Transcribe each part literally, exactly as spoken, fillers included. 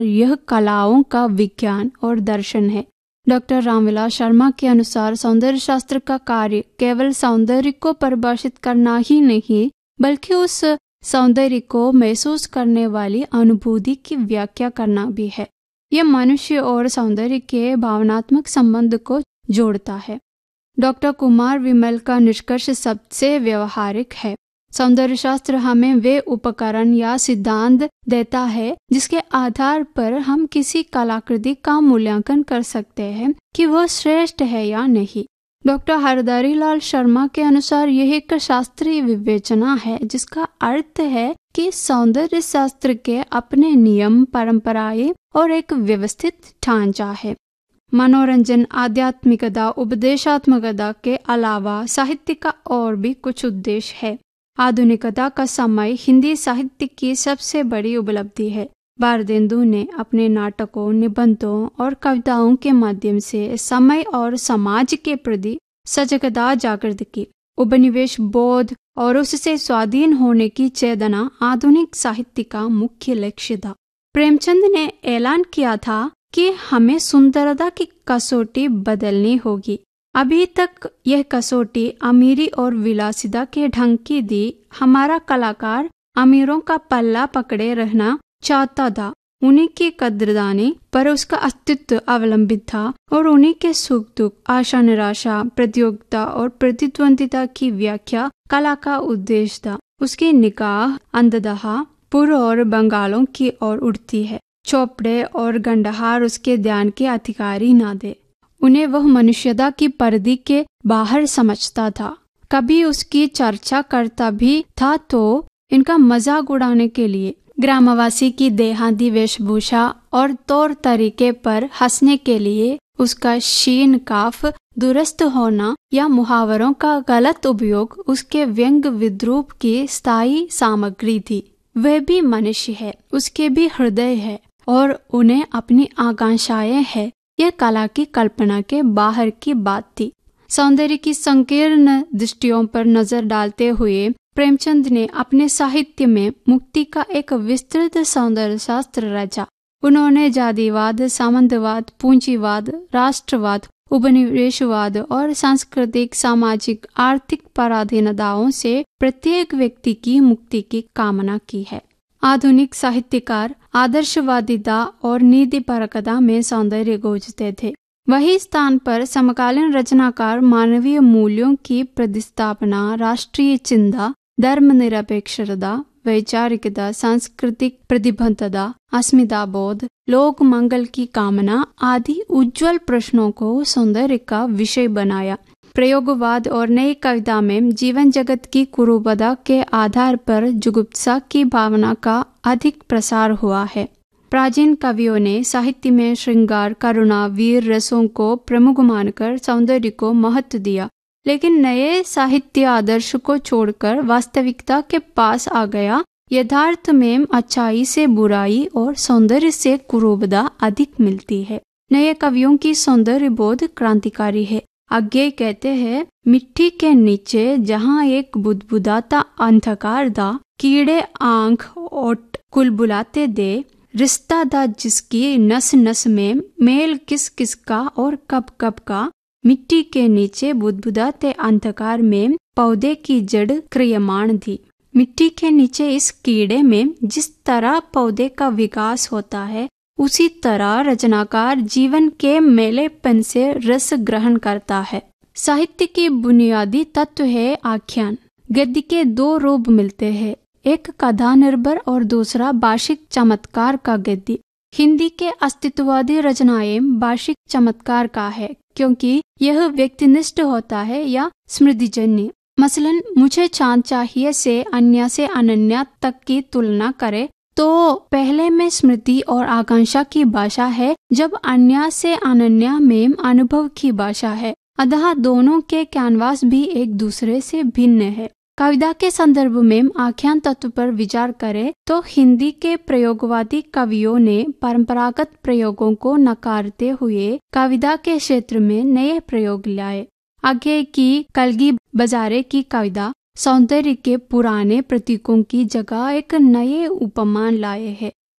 यह कलाओं का विज्ञान और दर्शन है। डॉक्टर रामविलास शर्मा के अनुसार सौंदर्य शास्त्र का कार्य केवल सौंदर्य को परिभाषित करना ही नहीं, बल्कि उस सौंदर्य को महसूस करने वाली अनुभूति की व्याख्या करना भी है। यह मनुष्य और सौंदर्य के भावनात्मक संबंध को जोड़ता है। डॉक्टर कुमार विमल का निष्कर्ष सबसे व्यवहारिक है। सौंदर्य शास्त्र हमें वे उपकरण या सिद्धांत देता है जिसके आधार पर हम किसी कलाकृति का मूल्यांकन कर सकते हैं कि वह श्रेष्ठ है या नहीं। डॉक्टर हरदारी लाल शर्मा के अनुसार यह एक शास्त्रीय विवेचना है, जिसका अर्थ है कि सौंदर्य शास्त्र के अपने नियम, परंपराएं और एक व्यवस्थित ढांचा है। मनोरंजन, आध्यात्मिकता, उपदेशात्मकता के अलावा साहित्य का और भी कुछ उद्देश्य है। आधुनिकता का समय हिंदी साहित्य की सबसे बड़ी उपलब्धि है। भारतेंदु ने अपने नाटकों, निबंधों और कविताओं के माध्यम से समय और समाज के प्रति सजगता जागृत की। उपनिवेश बोध और उससे स्वाधीन होने की चेतना आधुनिक साहित्य का मुख्य लक्ष्य था। प्रेमचंद ने ऐलान किया था कि हमें सुंदरता की कसौटी बदलनी होगी। अभी तक यह कसौटी अमीरी और विलासिता के ढंग की थी। हमारा कलाकार अमीरों का पल्ला पकड़े रहना चाहता था। उन्हीं की कद्रदानी पर उसका अस्तित्व अवलंबित था और उन्हीं के सुख दुख, आशा निराशा, प्रतियोगिता और प्रतिद्वंदिता की व्याख्या कला का उद्देश्य था। उसकी निगाह अंततः पूर्व और बंगालों की ओर उठती है। चौपड़े और गंडहार उसके ध्यान के अधिकारी न थे। उन्हें वह मनुष्यता की परिधि के बाहर समझता था। कभी उसकी चर्चा करता भी था तो इनका मजाक उड़ाने के लिए। ग्रामवासी की देहाती वेशभूषा और तौर तरीके पर हंसने के लिए उसका शीन काफ दुरुस्त होना या मुहावरों का गलत उपयोग उसके व्यंग विद्रूप की स्थायी सामग्री थी। वह भी मनुष्य है, उसके भी हृदय है और उन्हें अपनी आकांक्षाएं हैं। यह कला की कल्पना के बाहर की बात थी। सौंदर्य की संकीर्ण दृष्टियों पर नजर डालते हुए प्रेमचंद ने अपने साहित्य में मुक्ति का एक विस्तृत सौंदर्य शास्त्र रचा। उन्होंने जातिवाद, सामंतवाद, पूंजीवाद, राष्ट्रवाद, उपनिवेशवाद और सांस्कृतिक, सामाजिक, आर्थिक पराधीनताओं से प्रत्येक व्यक्ति की मुक्ति की कामना की है। आधुनिक साहित्यकार आदर्शवादिता और नीतिपरकता में सौंदर्य खोजते थे। वही स्थान पर समकालीन रचनाकार मानवीय मूल्यों की प्रतिस्थापना, राष्ट्रीय चिंता, धर्मनिरपेक्षता, वैचारिकता, सांस्कृतिक प्रतिबद्धता, अस्मिता बोध, लोक मंगल की कामना आदि उज्जवल प्रश्नों को सौंदर्य का विषय बनाया। प्रयोगवाद और नई कविता में जीवन जगत की कुरूपता के आधार पर जुगुप्सा की भावना का अधिक प्रसार हुआ है। प्राचीन कवियों ने साहित्य में श्रृंगार, करुणा, वीर रसों को प्रमुख मानकर सौंदर्य को महत्व दिया, लेकिन नए साहित्य आदर्श को छोड़कर वास्तविकता के पास आ गया। यथार्थ में अच्छाई से बुराई और सौंदर्य से कुरूपता अधिक मिलती है। नए कवियों की सौंदर्य बोध क्रांतिकारी है। आगे कहते हैं, मिट्टी के नीचे जहाँ एक बुदबुदाता अंधकार था, कीड़े आंख ओट कुलबुलाते दे, रिश्ता था जिसकी नस नस में, मेल किस किस का और कब कब का, मिट्टी के नीचे बुदबुदाते अंधकार में पौधे की जड़ क्रियमाण थी। मिट्टी के नीचे इस कीड़े में जिस तरह पौधे का विकास होता है, उसी तरह रचनाकार जीवन के मेलेपन से रस ग्रहण करता है। साहित्य की बुनियादी तत्व है आख्यान। गद्य के दो रूप मिलते हैं, एक कथा निर्भर और दूसरा भाषिक चमत्कार का गद्य। हिंदी के अस्तित्ववादी रचनाएं भाषिक चमत्कार का है, क्योंकि यह व्यक्तिनिष्ठ होता है या स्मृतिजन्य। मसलन मुझे चांद चाहिए से अन्य से अनन्या तक की तुलना करे तो पहले में स्मृति और आकांक्षा की भाषा है, जब अन्य से अनन्या में अनुभव की भाषा है। अतः दोनों के कैनवास भी एक दूसरे से भिन्न है। कविता के संदर्भ में आख्यान तत्व पर विचार करें तो हिंदी के प्रयोगवादी कवियों ने परंपरागत प्रयोगों को नकारते हुए कविता के क्षेत्र में नए प्रयोग लाए। आगे की कलगी बाजारे की कविता सौंदर्य के पुराने प्रतीकों की जगह एक नए उपमान लाए हैं।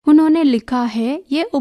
उन्होंने लिखा है, ये